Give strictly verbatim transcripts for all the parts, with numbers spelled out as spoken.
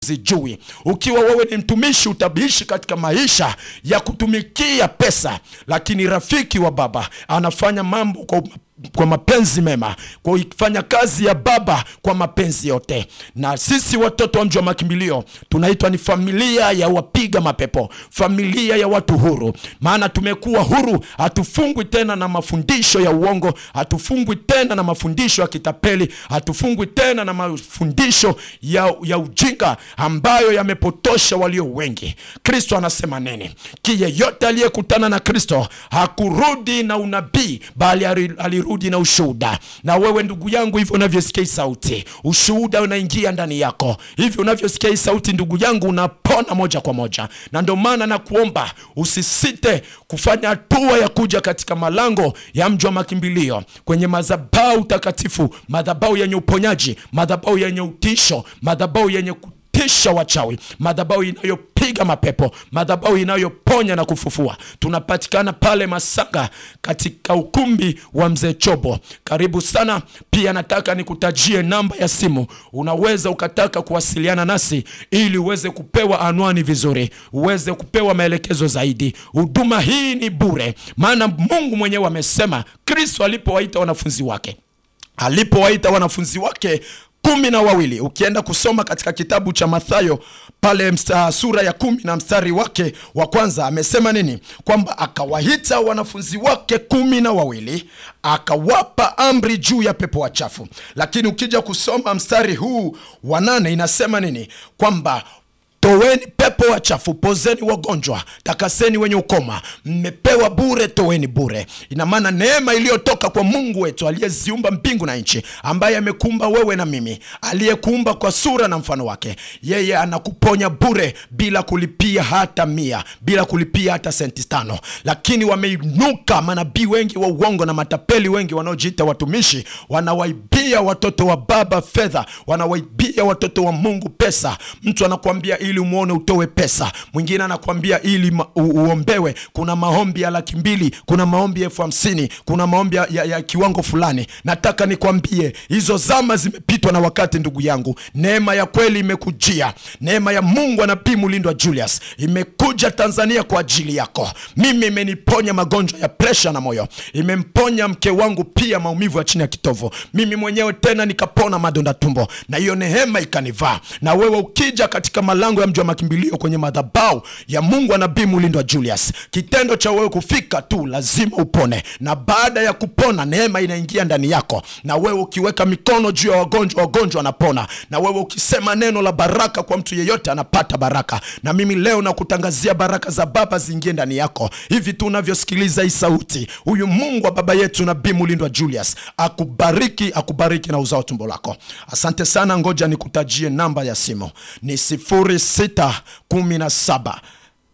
zijui. Ukiwa wewe ni mtumishi, utabishi katika maisha ya kutumikia pesa, lakini rafiki wa baba anafanya mambo kwa kwa mapenzi mema, kwa kufanya kazi ya baba kwa mapenzi yote. Na sisi watoto wa Mji wa Makimbilio tunaitwa ni familia ya wapiga mapepo, familia ya watu huru. Maana tumekuwa huru, hatufungwi tena na mafundisho ya uongo, hatufungwi tena na mafundisho ya kitapeli, hatufungwi tena na mafundisho ya, ya ujinga ambayo yamepotosha walio wengi. Kristo anasema nini? Yeyote aliyekutana na Kristo hakurudi na unabii, bali alirudi na ushuhuda. Na wewe ndugu yangu, hivyo unavyosikia sauti, ushuhuda unaingia ndani yako. Hivyo unavyosikia sauti ndugu yangu, unapona moja kwa moja. Na ndio maana na kuomba usisite kufanya hatua ya kuja katika malango ya Mji wa Makimbilio, kwenye madhabahu takatifu, madhabahu yenye uponyaji, madhabahu yenye utisho, madhabahu yenye tisha wachawi, madhabahu inayopiga mapepo, madhabahu inayoponya na kufufua. Tunapatikana pale Masanga katika ukumbi wa Mzee Chobo. Karibu sana. Pia nataka nikutajie namba ya simu. Unaweza ukataka kuwasiliana nasi ili uweze kupewa anwani vizuri, uweze kupewa maelekezo zaidi. Huduma hii ni bure, maana Mungu mwenyewe amesema, Kristo alipowaita wanafunzi wake, alipowaita wanafunzi wake kumi na wawili. Ukienda kusoma katika kitabu cha Mathayo pale msta, sura ya kumi na mstari wake wa kwanza, amesema nini? Kwamba akawaita wanafunzi wake kumi na wawili, akawapa amri juu ya pepo wachafu. Lakini ukija kusoma mstari huu wa nane inasema nini? Kwamba toweni pepo wachafu, pozeni wagonjwa, takaseni wenye ukoma, mmepewa bure, toweni bure. Ina maana neema iliyotoka kwa Mungu wetu aliyeziumba mbingu na nchi, ambaye amekumba wewe na mimi, aliyekuumba kwa sura na mfano wake, yeye anakuponya bure bila kulipia hata mia, bila kulipia hata senti tano. Lakini wameinuka manabii wengi wa uongo na matapeli wengi wanaojiita watumishi, wanawaibia watoto wa baba fedha, wanawaibia watoto wa Mungu pesa. Mtu anakuambia ili umuone utowe pesa, mwingine anakuambia ili uombewe. Kuna maombi ya laki mbili, kuna maombi elfu hamsini, kuna maombi ya, ya, ya kiwango fulani. Nataka nikwambie hizo zama zimepitwa na wakati ndugu yangu. Neema ya kweli imekujia. Neema ya Mungu anabii Mulindwa Julius imekuja Tanzania kwa ajili yako. Mimi imeniponya magonjwa ya presha na moyo, imemponya mke wangu pia maumivu ya chini ya kitovu, mimi mwenyewe tena nikapona madonda tumbo, na hiyo neema ikanivaa. Na wewe ukija katika malango ya Mji wa Makimbilio kwenye madhabahu ya Mungu anabii Mulindwa Julius, kitendo cha wewe kufika tu lazima upone, na baada ya kupona neema inaingia ndani yako. Na wewe ukiweka mikono juu ya wagonjwa, wagonjwa wanapona. Na wewe ukisema neno la baraka kwa mtu yeyote, anapata baraka. Na mimi leo nakutangazia baraka za baba ziingie ndani yako. Hivi tu unavyosikiliza hii sauti, huyu Mungu wa baba yetu nabii Mulindwa Julius akubariki, akubariki na uzao tumbo lako. Asante sana. Ngoja nikutajie namba ya simu. Ni sifuri sita kumi na saba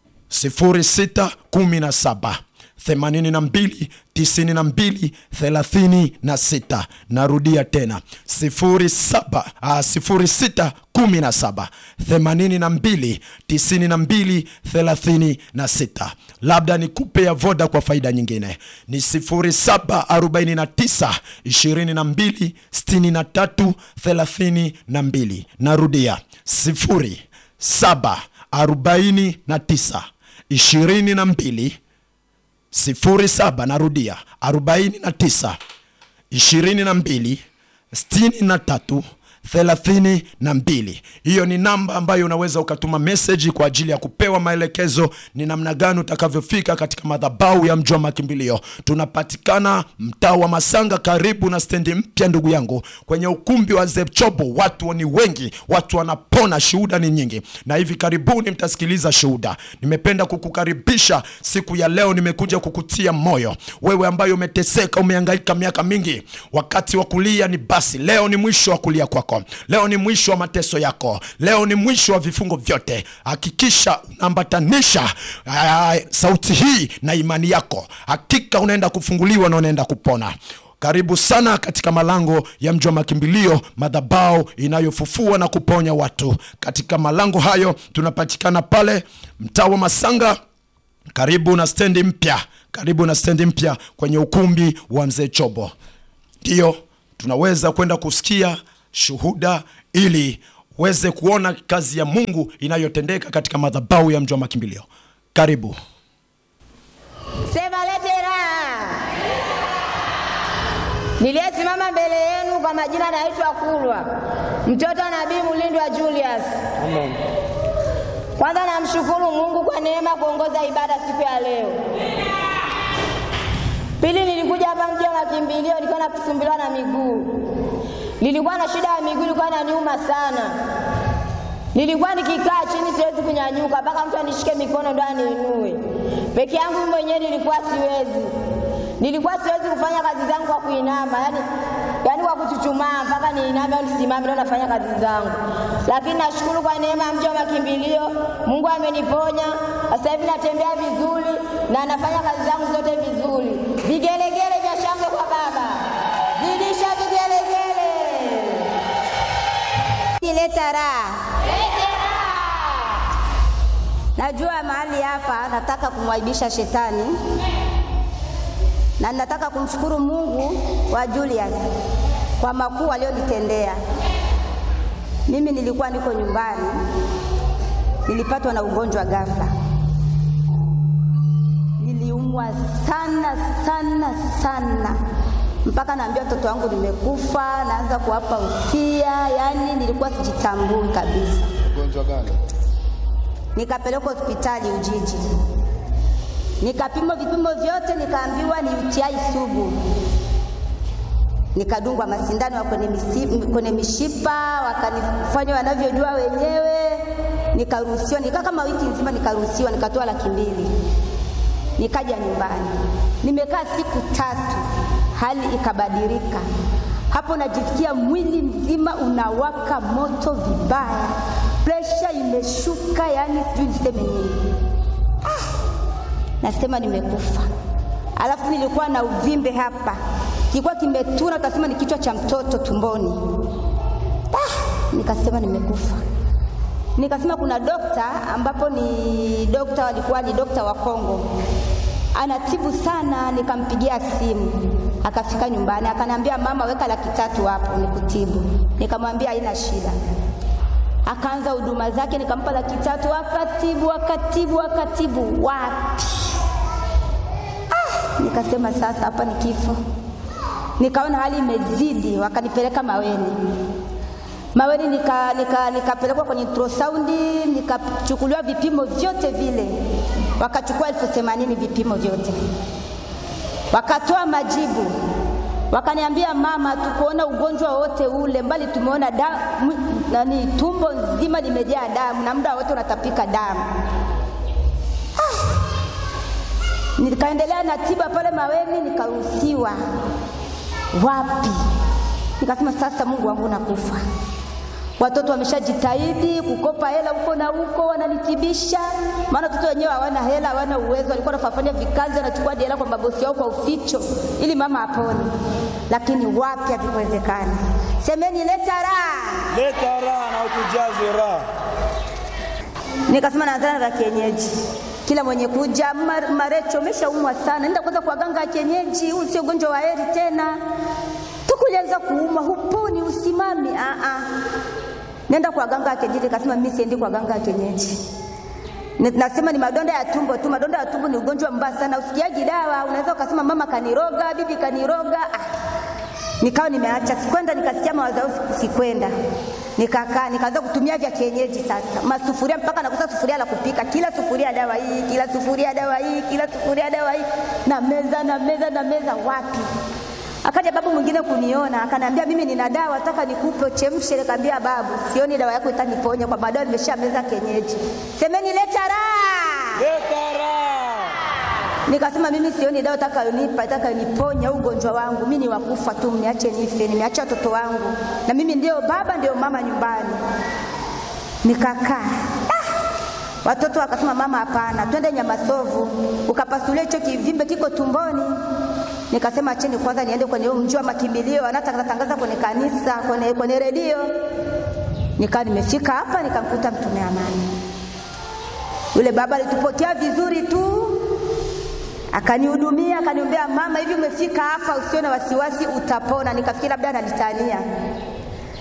sifuri sita kumi na saba themanini na mbili tisini na mbili thelathini na sita. Narudia tena sifuri saba sifuri sita kumi na saba themanini na mbili tisini na mbili thelathini na sita. Labda nikupe ya Voda kwa faida nyingine, ni sifuri saba arobaini na tisa ishirini na mbili sitini na tatu thelathini na mbili. Narudia sifuri saba arobaini na tisa ishirini na mbili sifuri saba, narudia arobaini na tisa ishirini na mbili sitini na tatu thelathini na mbili. Hiyo ni namba ambayo unaweza ukatuma message kwa ajili ya kupewa maelekezo ni namna gani utakavyofika katika madhabahu ya Mji wa Makimbilio. Tunapatikana mtaa wa Masanga, karibu na stendi mpya ndugu yangu, kwenye ukumbi wa Mzee Chobo. Watu ni wengi, watu wanapona, shuhuda ni nyingi, na hivi karibuni mtasikiliza shuhuda. Nimependa kukukaribisha siku ya leo, nimekuja kukutia moyo wewe ambaye umeteseka, umehangaika miaka mingi. Wakati wa kulia ni basi, leo ni mwisho wa kulia kwako. Leo ni mwisho wa mateso yako. Leo ni mwisho wa vifungo vyote. Hakikisha unaambatanisha sauti hii na imani yako. Hakika unaenda kufunguliwa na unaenda kupona. Karibu sana katika malango ya Mji wa Makimbilio, madhabahu inayofufua na kuponya watu. Katika malango hayo tunapatikana pale mtaa wa Masanga, karibu na stendi mpya, karibu na stendi mpya kwenye ukumbi wa Mzee Chobo. Ndio tunaweza kwenda kusikia shuhuda ili uweze kuona kazi ya Mungu inayotendeka katika madhabahu ya Mji wa Makimbilio. Karibu. Sema lete raha. Niliyesimama mbele yenu kwa majina naitwa Kulwa, mtoto wa Nabii Mulindwa Julius. Amen. Kwanza namshukuru Mungu kwa neema kuongoza ibada siku ya leo. Pili, nilikuja hapa Mji wa Makimbilio, nilikuwa nakusumbuliwa na miguu. Nilikuwa na shida ya miguu, ilikuwa inaniuma sana. Nilikuwa nikikaa chini siwezi kunyanyuka, mpaka mtu anishike mikono ndo aniinue. Peke yangu mwenyewe nilikuwa siwezi. Nilikuwa siwezi kufanya kazi zangu kwa kuinama, yani yani kwa kuchuchumaa mpaka niiname au nisimame ndo nafanya kazi zangu. Lakini nashukuru kwa neema ya Mji wa Makimbilio, Mungu ameniponya. Sasa hivi natembea vizuri na nafanya kazi zangu zote vizuri. Vigelegele vya shangwe kwa Baba. Zidisha vigelegele. Leta raha. Najua mahali hapa nataka kumwaibisha shetani. Na nataka kumshukuru Mungu wa Julius kwa makuu aliyonitendea. Mimi nilikuwa niko nyumbani, nilipatwa na ugonjwa ghafla. Niliumwa sana sana sana, mpaka naambia watoto wangu nimekufa, naanza kuwapa usia, yani nilikuwa sijitambui kabisa. Ugonjwa gani? Nikapelekwa hospitali Ujiji. Nikapimwa vipimo vyote, nikaambiwa ni U T I sugu. Nikadungwa masindano kwenye mishipa, kwenye mishipa, wakanifanya wanavyojua wenyewe. Nikaruhusiwa, nikaa kama wiki nzima nikaruhusiwa, nikatoa laki mbili. Nikaja nyumbani. Nimekaa siku tatu, hali ikabadilika. Hapo najisikia mwili mzima unawaka moto vibaya. Pressure imeshuka, yani sijui niseme nini. Ah! Nasema nimekufa. Alafu nilikuwa na uvimbe hapa. Kilikuwa kimetuna, utasema ni kichwa cha mtoto tumboni. Ah! Nikasema nimekufa. Nikasema kuna dokta ambapo ni dokta walikuwa ni dokta wa Kongo. Anatibu sana, nikampigia simu. Akafika nyumbani, akaniambia mama weka laki tatu hapo nikutibu. Nikamwambia haina shida. Akaanza huduma zake, nikampa laki tatu, akatibu, akatibu, akatibu. Wapi? Ah, nikasema sasa hapa ni kifo. Nikaona hali imezidi, wakanipeleka Maweni. Maweni nika nika nikapelekwa kwenye ultrasound, nikachukuliwa vipimo vyote vile. Wakachukua elfu themanini vipimo vyote. Wakatoa majibu. Wakaniambia mama, tukuona ugonjwa wote ule, mbali tumeona damu, nani tumbo nzima limejaa damu na muda wote unatapika damu. Ah. Nikaendelea na tiba pale Maweni, nikaruhusiwa. Wapi? Nikasema sasa Mungu wangu nakufa. Watoto wameshajitahidi kukopa hela huko na huko, wananitibisha. Maana watoto wenyewe hawana hela, hawana uwezo. Walikuwa wanafanya vikazi, wanachukua hela kwa mabosi yao kwa uficho ili mama apone. Lakini wapi, havikuwezekana. Semeni leta raha. Leta raha na utujaze raha. Nikasema naanza na kienyeji. Kila mwenye kuja, Marecho umeshaumwa sana, nenda kwanza kwa ganga ya kienyeji, huu sio ugonjwa wa heri tena. Tukulianza kuuma, huponi, usimami. Ah ah. Nenda kwa ganga ya kienyeji. Nikasema mimi siendi kwa ganga ya kienyeji. Nasema ni madonda ya tumbo tu. Madonda ya tumbo ni ugonjwa mbaya sana, usikiaji dawa. Unaweza ukasema mama kaniroga, bibi kaniroga. Ah. Nikawa nimeacha, sikwenda. Nikasikia mawazo sikwenda. Nikakaa, nikaanza kutumia vya kienyeji sasa. Masufuria mpaka nakosa sufuria la kupika. Kila sufuria dawa hii, kila sufuria dawa hii, kila sufuria dawa hii. Na meza na meza na meza, wapi? Akaja babu mwingine kuniona, akaniambia mimi nina dawa nataka nikupe uchemshe. Nikamwambia babu, sioni dawa yako itaniponya, kwa baadaye nimeshameza kienyeji. Semeni leta raha. Leta raha. Nikasema mimi sioni dawa itakayonipa, itakayoniponya ugonjwa wangu. Mimi ni wakufa tu, mniache nife, nimeacha watoto wangu. Na mimi ndio baba ndio mama nyumbani. Nikakaa. Ah! Watoto wakasema mama hapana, twende Nyamasovu, ukapasulie hicho kivimbe kiko tumboni. Nikasema acheni kwanza niende kwenye Mji wa Makimbilio, anatangaza kwenye kanisa, kwenye kwenye redio. Nikaa nimefika hapa, nikamkuta mtume amani. Yule baba alitupokea vizuri tu. Akanihudumia, akaniombea, mama hivi umefika hapa usione wasiwasi utapona. Nikafikiri labda analitania.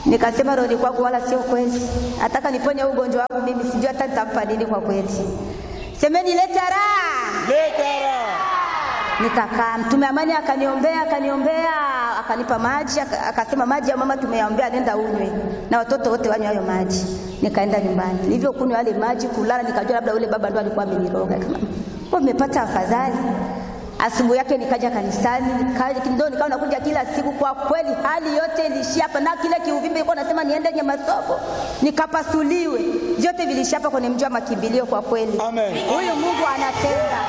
Nikasema roho kwangu wala sio kweli. Ataka niponye ugonjwa wangu mimi, sijui hata nitampa nini kwa kweli. Semeni leta raha. Leta raha. Nikakaa, Mtume Amani akaniombea, akaniombea, akanipa maji, akasema maji ya mama tumeyaombea, nenda unywe na watoto wote wanywe hayo maji. Nikaenda nyumbani. Nilivyokunywa yale maji, kulala nikajua labda yule baba ndo alikuwa ameniroga. Kama kwa nimepata afadhali. Asubuhi yake nikaja kanisani, nikaja ndio nikawa nakuja kila siku. Kwa kweli hali yote ilishia hapa, na kile kiuvimbe ilikuwa nasema niende Nyamasoko nikapasuliwe, vyote vilishia hapa kwenye mji wa makimbilio. Kwa kweli Amen. Huyu Mungu anatenda.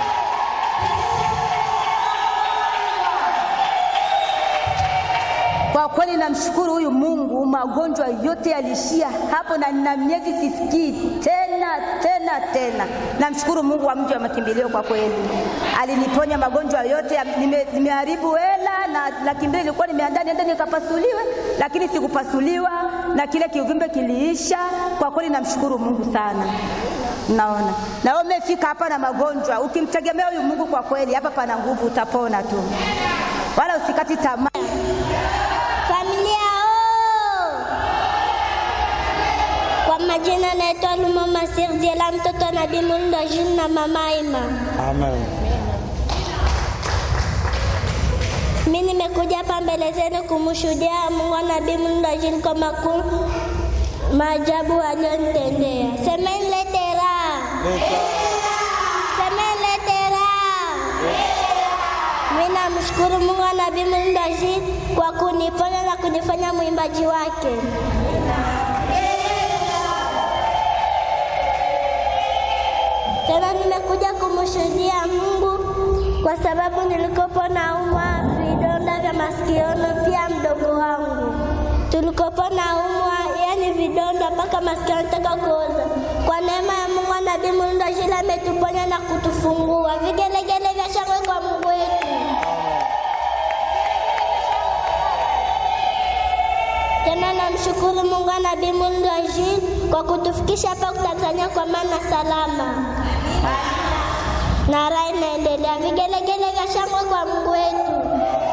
Kwa kweli namshukuru huyu Mungu, magonjwa yote yalishia hapo, na nina miezi sisikii tena tena tena. Namshukuru Mungu wa mji wa makimbilio, kwa kweli aliniponya magonjwa yote. Nime, nimeharibu hela na laki mbili ilikuwa nimeandaa niende nikapasuliwe, lakini sikupasuliwa na kile kiuvimbe kiliisha. Kwa kweli namshukuru Mungu sana. Naona na wewe umefika hapa na magonjwa, ukimtegemea huyu Mungu, kwa kweli hapa pana nguvu, utapona tu, wala usikati tamaa. Familia oh! Kwa majina naitwa Mama Sirdiela, mtoto wa Nabii Mulndo Jules na Mama Ima. Amen. Mimi nimekuja hapa mbele zenu kumshuhudia Mungu wa Nabii Mulndo Jules kwa makuu maajabu aliyonitendea. Semeni lete raha. Semeni lete raha. Mimi namshukuru Mungu wa Nabii Mulndo Jules kwa kuniponya na kunifanya mwimbaji wake. Tena nimekuja kumshuhudia Mungu kwa sababu nilikopo naumwa vidonda vya masikioni, pia mdogo wangu tulikopo naumwa, yani vidonda mpaka masikio yanataka kuoza. Kwa neema ya Mungu wa Nabii Mulndo Jules ametuponya na kutufungua. Vigelegele vya shangwe kwa Mungu wetu. Tena namshukuru Mungu wa Nabii Mulndo Jules kwa kutufikisha hapa Tanzania kwa maana salama. Na raha inaendelea. Vigelegele vya shangwe kwa Mungu wetu.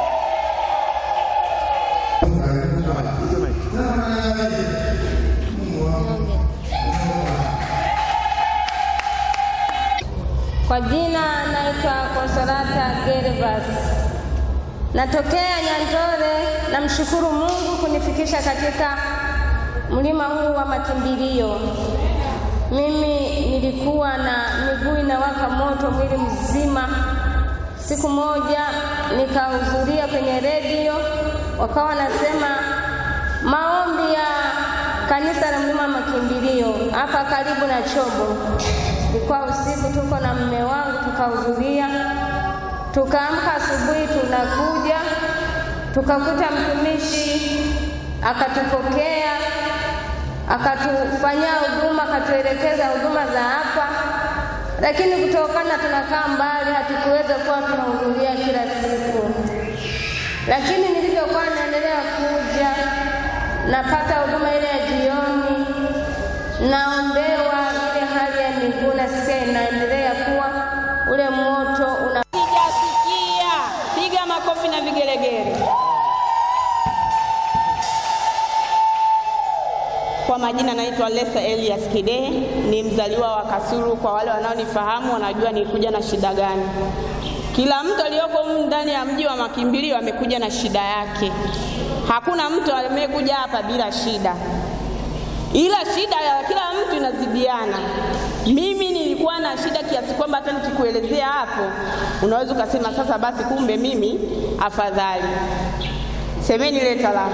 Kwa jina naitwa Consolata Gervas. Natokea Nyanjore. Namshukuru Mungu kunifikisha katika mlima huu wa makimbilio. Mimi nilikuwa na miguu inawaka moto mwili mzima. Siku moja nikahudhuria kwenye redio, wakawa nasema maombi ya kanisa la mlima makimbilio hapa karibu na Chobo. Ilikuwa usiku, tuko na mume wangu tukahudhuria. Tukaamka asubuhi, tunakuja tukakuta mtumishi akatupokea, akatufanyia huduma, akatuelekeza huduma za hapa, lakini kutokana tunakaa mbali hatukuweza kuwa tunahudhuria kila siku. Lakini nilivyokuwa naendelea kuja, napata huduma ile ya jioni, naombewa ile hali ya miguu nasikia inaendelea kuwa ule moto una Sijasikia. Piga makofi na vigelegele. Kwa majina naitwa Lesa Elias Kidehe, ni mzaliwa wa Kasulu. Kwa wale wanaonifahamu wanajua nilikuja na shida gani. Kila mtu aliyoko ndani ya mji wa makimbilio amekuja na shida yake. Hakuna mtu amekuja hapa bila shida, ila shida ya kila mtu inazidiana. Mimi nilikuwa na shida kiasi kwamba hata nikikuelezea hapo unaweza ukasema sasa basi kumbe mimi afadhali. Semeni leta la.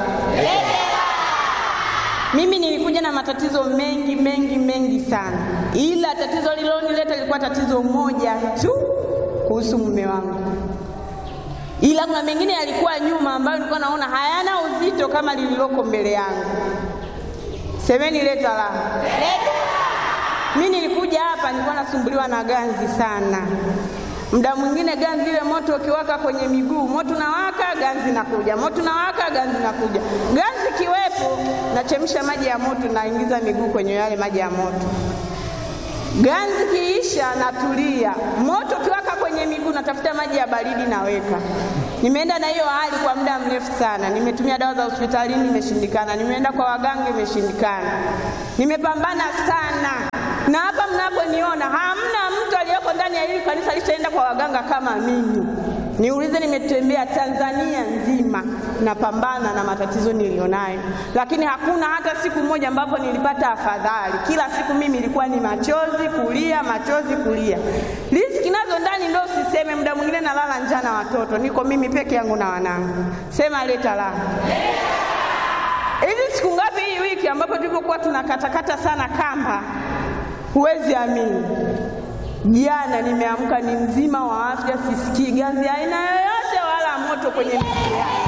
Mimi nilikuja na matatizo mengi mengi mengi sana, ila tatizo lililonileta lilikuwa tatizo moja tu kuhusu mume wangu, ila kuna mengine yalikuwa nyuma ambayo nilikuwa naona hayana uzito kama lililoko mbele yangu. Semeni leta la. Mimi nilikuja hapa nilikuwa nasumbuliwa na ganzi sana. Muda mwingine ganzi ile moto ukiwaka kwenye miguu, moto unawaka, ganzi nakuja, moto unawaka, ganzi nakuja. Ganzi kiwepo, nachemsha maji ya moto, naingiza miguu kwenye yale maji ya moto. Ganzi kiisha, natulia. Moto ukiwaka kwenye miguu, natafuta maji ya baridi naweka. Nimeenda na hiyo hali kwa muda mrefu sana. Nimetumia dawa za hospitalini, imeshindikana. Nimeenda kwa waganga, imeshindikana. Nimepambana sana. Na hapa mnaponiona hamna mtu aliyeko ndani ya hili kanisa alishaenda kwa waganga kama mimi. Niulize, nimetembea Tanzania nzima napambana na matatizo nilionayo, lakini hakuna hata siku moja ambapo nilipata afadhali. Kila siku mimi ilikuwa ni machozi kulia, machozi kulia. Riziki nazo ndani ndio usiseme, muda mwingine nalala njaa na watoto. Niko mimi peke yangu na wanangu. Sema leta la. Hivi siku ngapi hii wiki ambapo tulipokuwa tunakatakata sana kamba, huwezi amini. Jana nimeamka ni mzima wa afya, sisikii ganzi aina yoyote wala moto kwenye miguu yangu.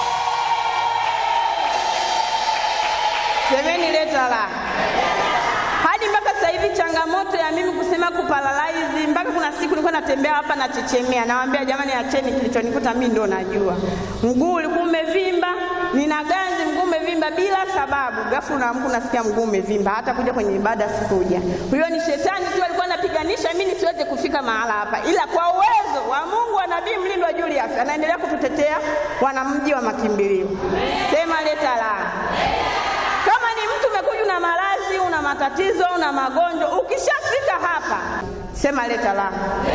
Semeni leta la. Hadi mpaka sasa hivi changamoto ya mimi kusema kuparalyze, mpaka kuna siku nilikuwa natembea hapa na chechemea, nawaambia jamani acheni, kilichonikuta mimi ndo najua. Mguu ulikuwa umevimba, nina ganzi, mguu umevimba bila sababu. Ghafla unaamka unasikia mguu umevimba, hata kuja kwenye ibada sikuja. Huyo ni shetani tu alikuwa anapiganisha mimi nisiweze kufika mahala hapa. Ila kwa uwezo wa Mungu wa Nabii Mlindwa Julius anaendelea kututetea wanamji wa makimbilio. Sema leta la. Kama ni mtu umekuja na maradhi, una matatizo, una magonjwa, ukishafika hapa sema leta la.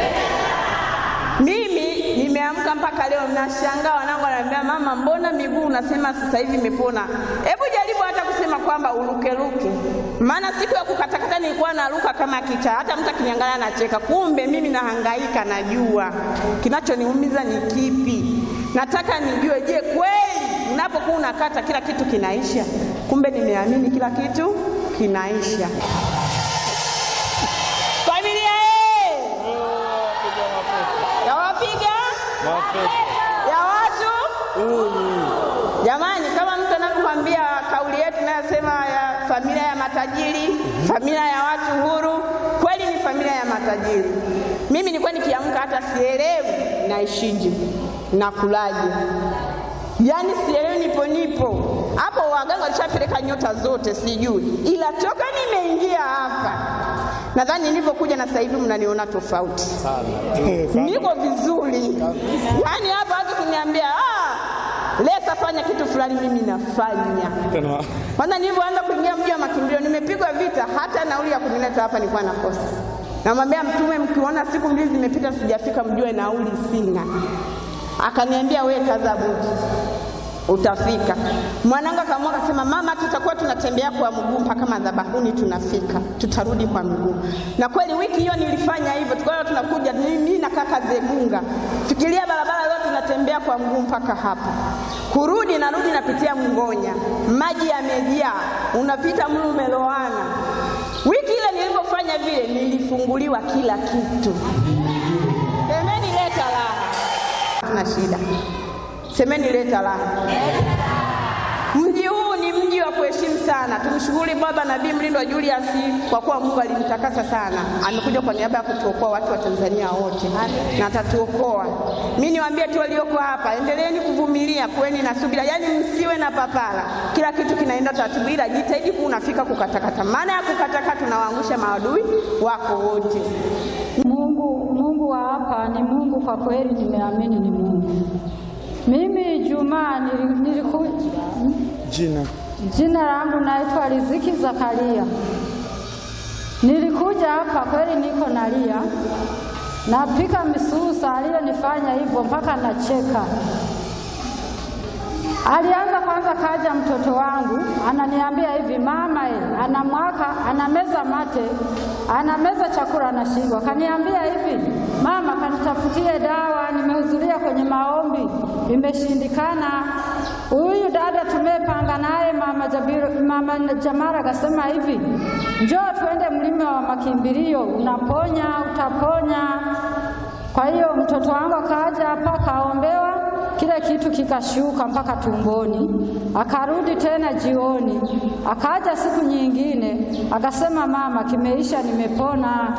Mimi nimeamka mpaka leo nashangaa, wanangu wananiambia mama, mbona miguu unasema sasa hivi imepona? Hebu jaribu hata kusema kwamba urukeruke. Maana siku ya kukatakata nilikuwa naruka kama kichaa, hata mtu akiniangalia anacheka. Kumbe mimi nahangaika, najua kinachoniumiza ni kipi. Nataka nijue, je, kweli unapokuwa unakata kila kitu kinaisha? Kumbe nimeamini kila kitu kinaisha. Familia eh! Ya wapiga? Ya watu? Jamani, kama mtu anakuambia kauli yetu inayosema ya familia ya matajiri, familia ya watu huru, kweli ni familia ya matajiri. Mimi nilikuwa nikiamka hata sielewi naishije, nakulaje. Yaani sielewi nipo nipo. Hapo waganga walishapeleka nyota zote sijui. Ila toka nimeingia hapa, nadhani nilipokuja na sasa hivi mnaniona tofauti. Sana. Niko vizuri. Yaani hapa watu kuniambia, "Ah, Lesa fanya kitu fulani," mimi nafanya. Kwanza nilipoanza kuingia mji wa makimbilio nimepigwa vita, hata nauli ya kunileta hapa nilikuwa nakosa. Namwambia Mtume, mkiona siku mbili zimepita sijafika mjue nauli sina. Akaniambia wewe kaza buti, utafika. Mwanangu akaamua akasema, mama tutakuwa tunatembea kwa mguu mpaka madhabahuni tunafika, tutarudi kwa mguu. Na kweli wiki hiyo nilifanya hivyo, tukawa tunakuja mimi na kaka Zegunga. Fikiria barabara leo tunatembea kwa mguu mpaka hapa. Kurudi narudi napitia Mngonya. Maji yamejaa, unapita mlu umeloana. Wiki ile nilipofanya vile nilifunguliwa kila kitu. Semeni leta la. Tuna shida. Semeni leta la. Mji huu ni mji wa kuheshimu sana. Tumshukuru Baba Nabii Mlindwa Julius kwa kuwa Mungu alimtakasa sana. Amekuja kwa niaba ya kutuokoa watu wa Tanzania wote. Na atatuokoa. Mimi niwaambie tu walioko hapa, endeleeni kuvumilia, kuweni na subira. Yaani msiwe na papara. Kila kitu kinaenda taratibu, ila jitahidi kuwa unafika kukatakata. Maana ya kukatakata tunawaangusha maadui wako wote. Mungu, Mungu wa hapa ni Mungu kwa kweli, nimeamini ni Mungu. Mimi Juma nilikuja, jina jina langu naitwa Riziki Zakaria. Nilikuja hapa kweli niko nalia, napika misusa, aliyonifanya hivyo mpaka nacheka. Alianza kwanza, kaja mtoto wangu ananiambia hivi, mama e, anamwaka anameza mate, anameza chakula anashindwa. Kaniambia hivi, mama kanitafutie dawa, nimehudhuria kwenye maombi imeshindikana. Huyu dada tumepanga naye mama Jabiru, mama Jamara akasema hivi, njoo tuende mlima wa makimbilio, unaponya utaponya. Kwa hiyo mtoto wangu akaja hapa kaombewa, kile kitu kikashuka mpaka tumboni. Akarudi tena jioni, akaja siku nyingine akasema, mama kimeisha, nimepona.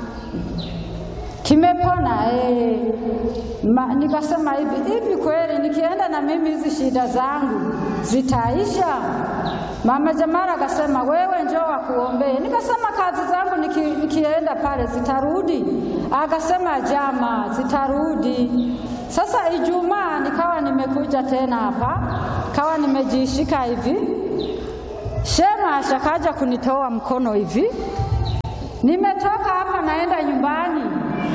Kimepona eh. Ma, nikasema hivi, hivi kweli nikienda na mimi hizi shida zangu zitaisha? Mama Jamara akasema, wewe njoo wakuombee. Nikasema kazi zangu niki, nikienda pale zitarudi? Akasema, jama zitarudi. Sasa Ijumaa nikawa nimekuja tena hapa, kawa nimejishika hivi, Shema ashakaja kunitoa mkono hivi, nimetoka hapa naenda nyumbani,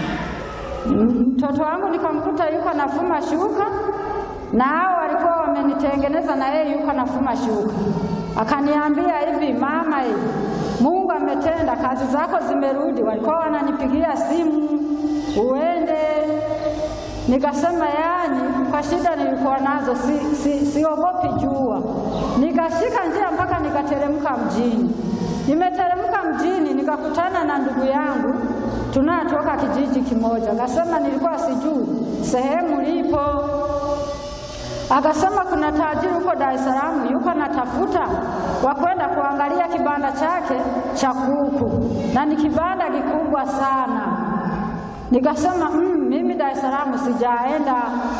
mtoto wangu nikamkuta yuko nafuma shuka, na hao walikuwa wamenitengeneza na yeye yuko nafuma shuka. Akaniambia hivi, mama hivi, Mungu ametenda, kazi zako zimerudi. Walikuwa wananipigia simu uende. Nikasema yani kwa shida nilikuwa nazo si, si, siogopi jua. Nikashika njia mpaka nikateremka mjini. Nimeteremka mjini nikakutana na ndugu yangu tunatoka kijiji kimoja. Akasema nilikuwa sijui sehemu lipo. Akasema kuna tajiri huko Dar es Salaam yuko natafuta wa kwenda kuangalia kibanda chake cha kuku, na ni kibanda kikubwa sana. Nikasema mmm, mimi Dar es Salaam sijaenda.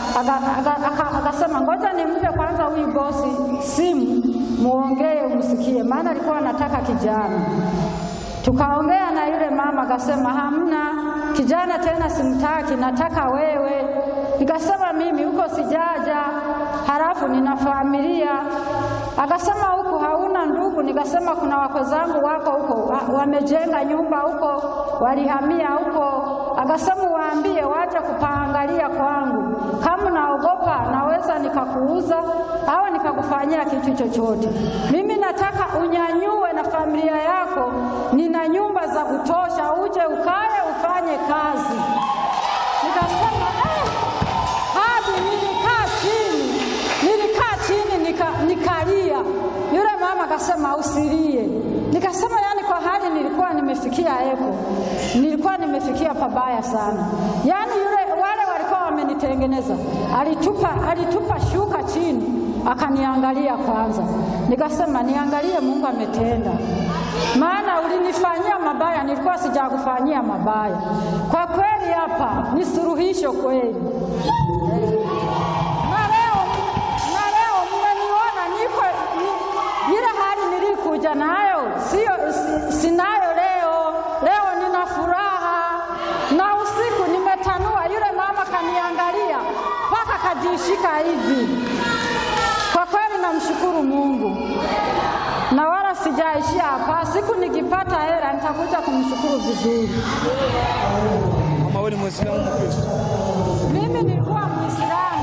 Akasema ngoja nimpe kwanza huyu bosi simu muongee umsikie, maana alikuwa anataka kijana. Tukaongea na yule mama, akasema hamna kijana tena, simtaki, nataka wewe. Nikasema mimi huko sijaja, halafu nina familia. Akasema huko hauna ndugu? Nikasema kuna wako zangu wako huko, wamejenga nyumba huko, walihamia huko. Akasema waambie waje kupaangalia kwangu, kama naogopa naweza nikakuuza au nikakufanyia kitu chochote. Mimi nataka unyanyue na familia yako, nina nyumba za kutosha, uje ukae ufanye kazi. Nikasema eh, hadi nilikaa chini, nilikaa chini nika, nikalia. Yule mama akasema usilie. Nikasema yani kwa hali nilikuwa nimefikia eko, nilikuwa nimefikia pabaya sana. Yani yule wale walikuwa wamenitengeneza, alitupa alitupa shuka chini, akaniangalia kwanza. Nikasema niangalie Mungu ametenda, maana ulinifanyia mabaya, nilikuwa sijakufanyia mabaya. Kwa kweli hapa ni suluhisho kweli. Na leo na leo mmeniona niko ile hali nilikuja nayo sio sinayo leo. Leo nina furaha, na usiku nimetanua. Yule mama kaniangalia mpaka kajishika hivi. Kwa kweli namshukuru Mungu, na wala sijaishia hapa. Siku nikipata hela nitakuja kumshukuru vizuri. Mama wewe ni Muislamu Mkristo? Mimi nilikuwa Muislamu.